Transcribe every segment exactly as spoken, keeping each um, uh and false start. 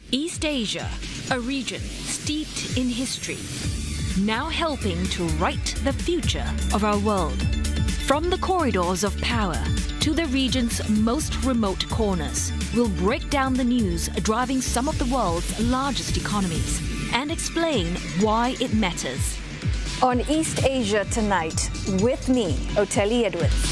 East Asia, a region steeped in history, now helping to write the future of our world. From the corridors of power to the region's most remote corners, we'll break down the news driving some of the world's largest economies and explain why it matters. On East Asia Tonight, with me, Oteli Edwards.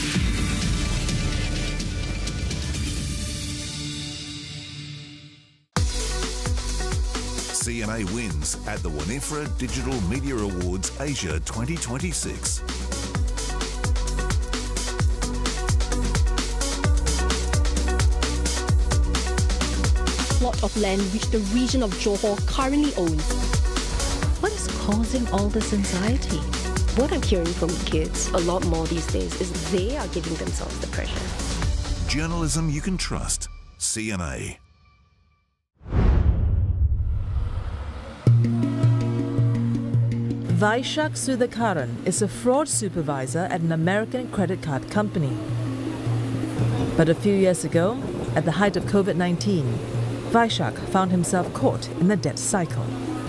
C N A wins at the Winifred Digital Media Awards Asia twenty twenty-six. Plot of land which the region of Johor currently owns. What is causing all this anxiety? What I'm hearing from kids a lot more these days is they are giving themselves the pressure. Journalism you can trust. C N A. Vaishak Sudhakaran is a fraud supervisor at an American credit card company. But a few years ago, at the height of COVID nineteen, Vaishak found himself caught in the debt cycle.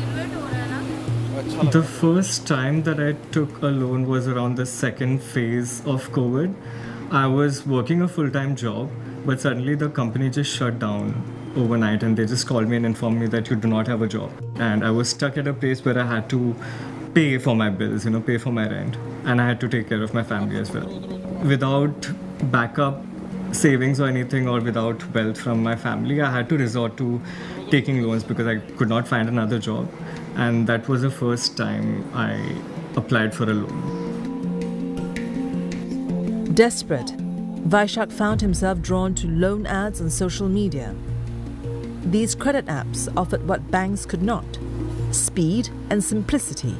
The first time that I took a loan was around the second phase of COVID. I was working a full-time job, but suddenly the company just shut down overnight and they just called me and informed me that you do not have a job. And I was stuck at a place where I had to pay for my bills, you know, pay for my rent. And I had to take care of my family as well. Without backup savings or anything, or without wealth from my family, I had to resort to taking loans because I could not find another job. And that was the first time I applied for a loan. Desperate, Vaishak found himself drawn to loan ads on social media. These credit apps offered what banks could not: speed and simplicity.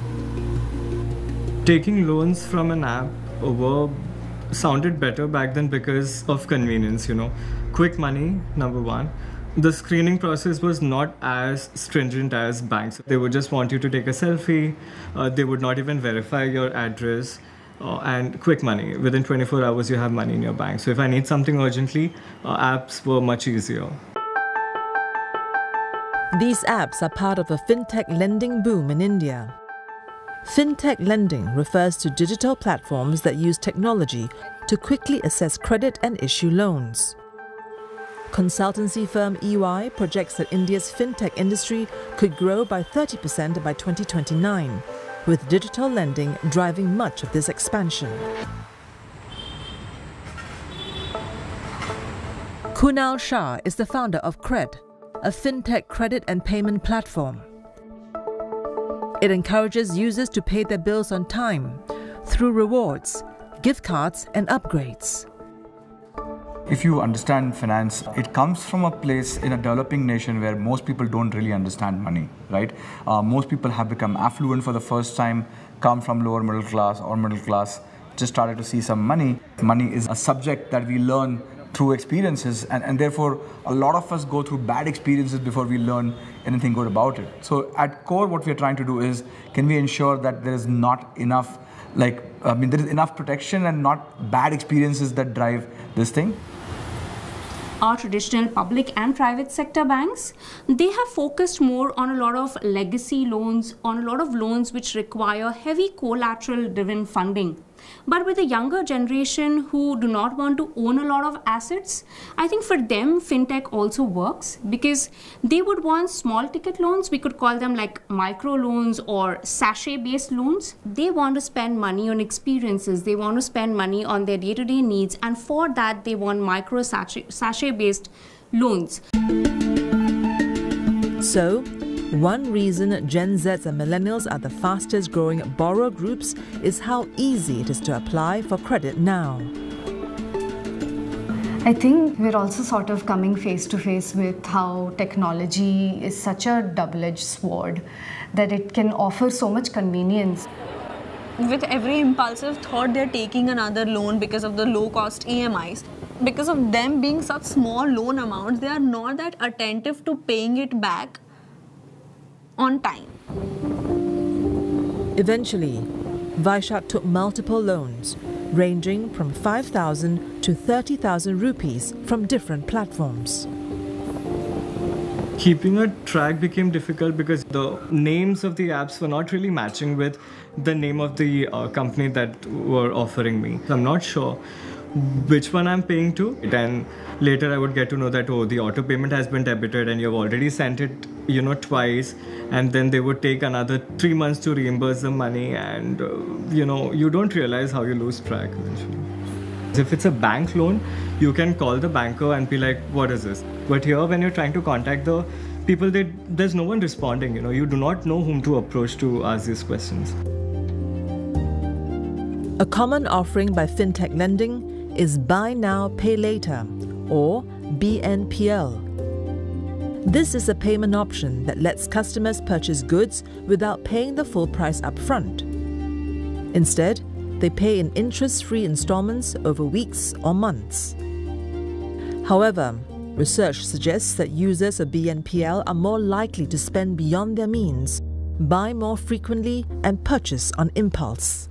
Taking loans from an app were sounded better back then because of convenience, you know. Quick money, number one. The screening process was not as stringent as banks. They would just want you to take a selfie. Uh, they would not even verify your address. Uh, and quick money. Within twenty-four hours, you have money in your bank. So if I need something urgently, uh, apps were much easier. These apps are part of a fintech lending boom in India. Fintech lending refers to digital platforms that use technology to quickly assess credit and issue loans. Consultancy firm E Y projects that India's fintech industry could grow by thirty percent by twenty twenty-nine, with digital lending driving much of this expansion. Kunal Shah is the founder of Cred, a fintech credit and payment platform. It encourages users to pay their bills on time through rewards, gift cards, and upgrades. If you understand finance, it comes from a place in a developing nation where most people don't really understand money, right? Uh, most people have become affluent for the first time, come from lower middle class or middle class, just started to see some money. Money is a subject that we learn through experiences, and, and therefore a lot of us go through bad experiences before we learn anything good about it. So at core, what we're trying to do is, can we ensure that there is not enough, like, I mean, there is enough protection and not bad experiences that drive this thing? Our traditional public and private sector banks, they have focused more on a lot of legacy loans, on a lot of loans which require heavy collateral-driven funding. But with the younger generation who do not want to own a lot of assets, I think for them, fintech also works because they would want small ticket loans. We could call them like micro loans or sachet-based loans. They want to spend money on experiences. They want to spend money on their day-to-day needs. And for that, they want micro sachet-based loans. So, one reason Gen Zs and Millennials are the fastest growing borrower groups is how easy it is to apply for credit now. I think we're also sort of coming face to face with how technology is such a double-edged sword that it can offer so much convenience. With every impulsive thought, they're taking another loan because of the low-cost E M Is. Because of them being such small loan amounts, they are not that attentive to paying it back on time. Eventually, Vaishak took multiple loans, ranging from five thousand to thirty thousand rupees from different platforms. Keeping a track became difficult because the names of the apps were not really matching with the name of the uh, company that were offering me. I'm not sure which one I'm paying to. Then later I would get to know that, oh, the auto payment has been debited and you've already sent it, you know, twice. And then they would take another three months to reimburse the money. And, uh, you know, you don't realize how you lose track eventually. If it's a bank loan, you can call the banker and be like, what is this? But here, when you're trying to contact the people, they, there's no one responding. You know, you do not know whom to approach to ask these questions. A common offering by fintech lending is Buy Now, Pay Later, or B N P L. This is a payment option that lets customers purchase goods without paying the full price up front. Instead, they pay in interest-free installments over weeks or months. However, research suggests that users of B N P L are more likely to spend beyond their means, buy more frequently, and purchase on impulse.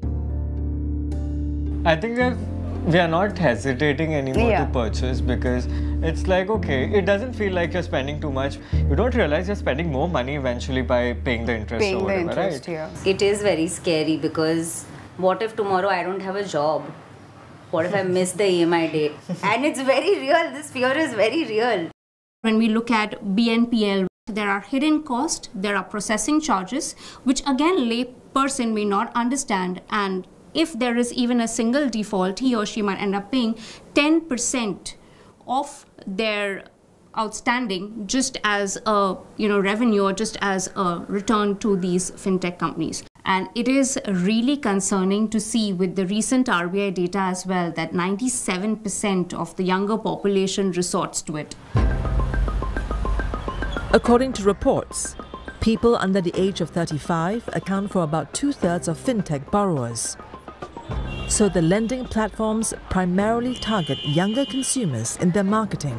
I think that we are not hesitating anymore Yeah. to purchase because it's like, okay, it doesn't feel like you're spending too much. You don't realize you're spending more money eventually by paying the interest Paying or the whatever, interest, right? yeah. It is very scary because what if tomorrow I don't have a job? What if I miss the E M I date? And it's very real. This fear is very real. When we look at B N P L, there are hidden costs, there are processing charges, which again, lay person may not understand. And if there is even a single default, he or she might end up paying ten percent of their outstanding just as a you know revenue or just as a return to these fintech companies. And it is really concerning to see with the recent R B I data as well that ninety-seven percent of the younger population resorts to it. According to reports, people under the age of thirty-five account for about two-thirds of fintech borrowers. So the lending platforms primarily target younger consumers in their marketing.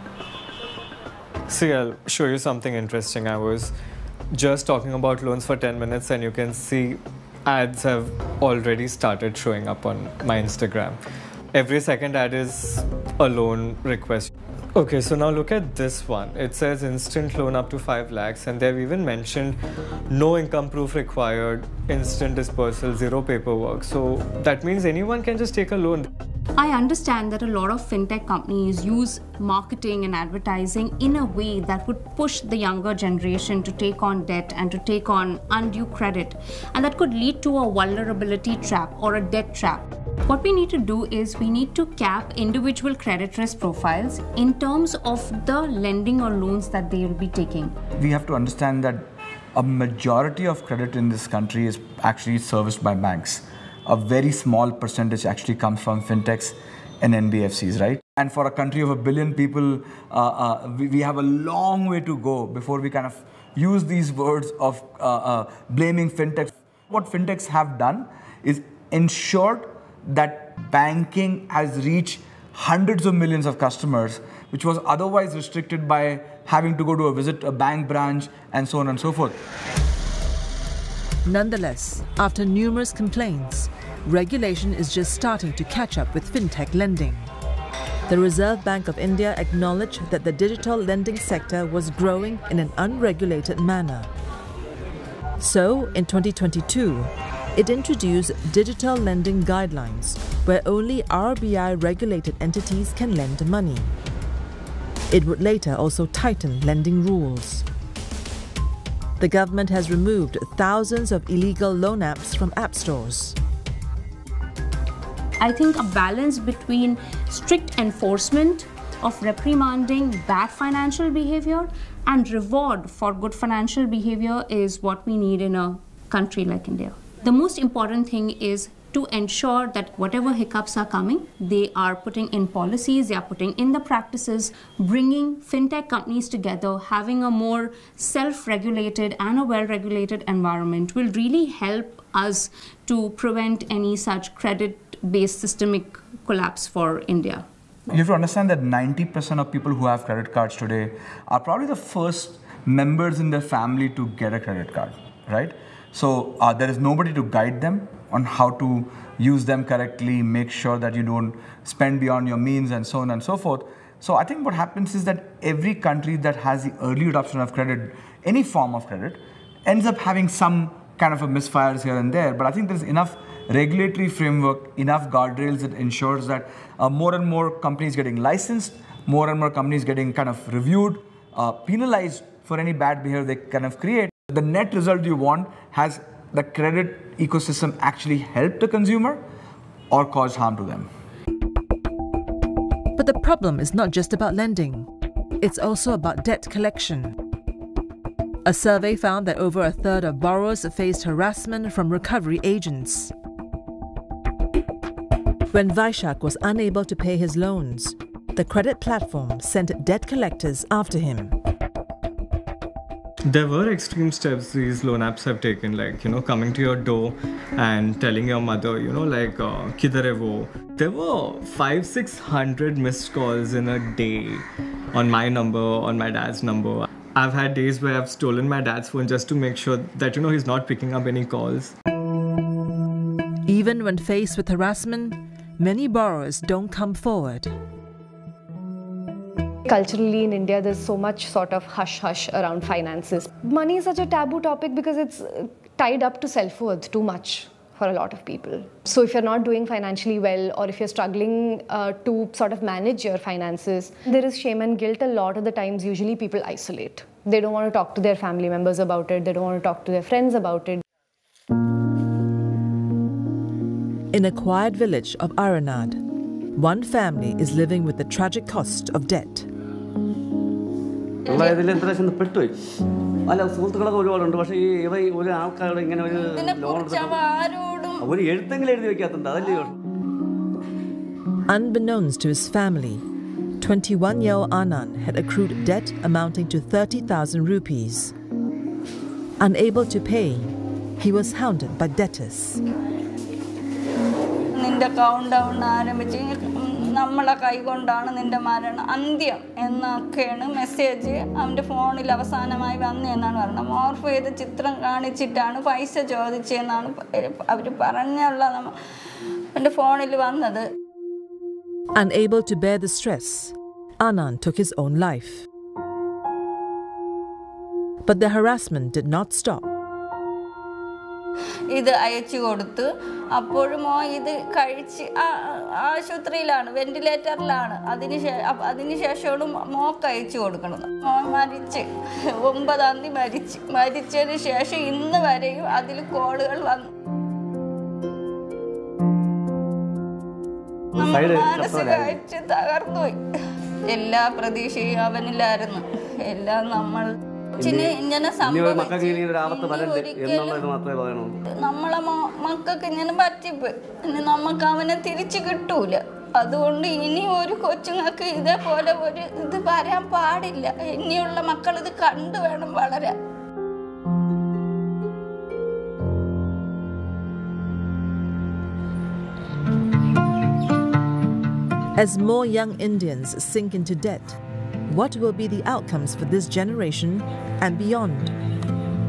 See, I'll show you something interesting. I was just talking about loans for ten minutes and you can see ads have already started showing up on my Instagram. Every second ad is a loan request. Okay, so now look at this one. It says instant loan up to five lakhs and they've even mentioned no income proof required, instant dispersal, zero paperwork. So that means anyone can just take a loan. I understand that a lot of fintech companies use marketing and advertising in a way that would push the younger generation to take on debt and to take on undue credit. And that could lead to a vulnerability trap or a debt trap. What we need to do is we need to cap individual credit risk profiles in terms of the lending or loans that they will be taking. We have to understand that a majority of credit in this country is actually serviced by banks. A very small percentage actually comes from fintechs and N B F Cs, right? And for a country of a billion people, uh, uh, we, we have a long way to go before we kind of use these words of uh, uh, blaming fintechs. What fintechs have done is ensured that banking has reached hundreds of millions of customers, which was otherwise restricted by having to go to a visit a bank branch and so on and so forth. Nonetheless, after numerous complaints, regulation is just starting to catch up with fintech lending. The Reserve Bank of India acknowledged that the digital lending sector was growing in an unregulated manner. So, in twenty twenty-two, it introduced digital lending guidelines where only R B I-regulated entities can lend money. It would later also tighten lending rules. The government has removed thousands of illegal loan apps from app stores. I think a balance between strict enforcement of reprimanding bad financial behavior and reward for good financial behavior is what we need in a country like India. The most important thing is to ensure that whatever hiccups are coming, they are putting in policies, they are putting in the practices, bringing fintech companies together, having a more self-regulated and a well-regulated environment will really help us to prevent any such credit-based systemic collapse for India. You have to understand that ninety percent of people who have credit cards today are probably the first members in their family to get a credit card, right? So uh, there is nobody to guide them on how to use them correctly, make sure that you don't spend beyond your means and so on and so forth. So I think what happens is that every country that has the early adoption of credit, any form of credit, ends up having some kind of a misfires here and there. But I think there's enough regulatory framework, enough guardrails that ensures that uh, more and more companies getting licensed, more and more companies getting kind of reviewed, uh, penalized for any bad behavior they kind of create. The net result you want has the credit ecosystem actually help the consumer or cause harm to them. But the problem is not just about lending. It's also about debt collection. A survey found that over a third of borrowers faced harassment from recovery agents. When Vaishak was unable to pay his loans, the credit platform sent debt collectors after him. There were extreme steps these loan apps have taken, like, you know, coming to your door and telling your mother, you know, like, uh, kidhar hai wo. There were five, six hundred missed calls in a day on my number, on my dad's number. I've had days where I've stolen my dad's phone just to make sure that, you know, he's not picking up any calls. Even when faced with harassment, many borrowers don't come forward. Culturally in India, there's so much sort of hush-hush around finances. Money is such a taboo topic because it's tied up to self-worth too much for a lot of people. So if you're not doing financially well, or if you're struggling uh, to sort of manage your finances, there is shame and guilt a lot of the times. Usually people isolate. They don't want to talk to their family members about it. They don't want to talk to their friends about it. In a quiet village of Aranad, one family is living with the tragic cost of debt. Unbeknownst to his family, twenty-one-year-old Anand had accrued debt amounting to thirty thousand rupees. Unable to pay, he was hounded by debtors. നമ്മളെ കൈകൊണ്ടാണ് നിന്റെ മരണം അന്ത്യം എന്നൊക്കെയാണ് message അവൻ്റെ ഫോണിൽ അവസാനമായി വന്നതെന്നാണ് പറഞ്ഞത്. Morph ചെയ്ത ചിത്രം കാണിച്ചിട്ടാണ് പൈസ ചോദിച്ചതെന്നാണ് അവർ പറഞ്ഞുള്ള എൻ്റെ ഫോണിൽ വന്നത്. Unable to bear the stress, Anand took his own life. But the harassment did not stop. ഇത് അയച്ചു കൊടുത്ത് അപ്പോഴും ഇത് കഴിച്ച് ആശുപത്രിയിലാണ്, വെന്റിലേറ്ററിലാണ്. അതിന് അതിനുശേഷമാണ് മോക്ക് അയച്ചു കൊടുക്കുന്നത്. മോൻ മരിച്ച് ഒമ്പതാം തീയതി മരിച്ച് മരിച്ചതിന് ശേഷം ഇന്ന് വരെയും അതിൽ കോളുകൾ വന്നു. മാനസികമായിട്ട് തകർന്നുപോയി. എല്ലാ പ്രതീക്ഷയും അവനിലായിരുന്നു. എല്ലാം നമ്മൾ ഇങ്ങനെ നമ്മളെ മക്കൾക്ക് ഇങ്ങനെ പറ്റിപ്പോയി. ഇനി നമുക്ക് അവനെ തിരിച്ചു കിട്ടൂല. അതുകൊണ്ട് ഇനി ഒരു കൊച്ചുങ്ങൾക്ക് ഇതേപോലെ ഒരു ഇത് വരാൻ പാടില്ല. ഇനിയുള്ള മക്കൾ ഇത് കണ്ടു വേണം വളരാൻ. As more young Indians sink into debt, what will be the outcomes for this generation and beyond?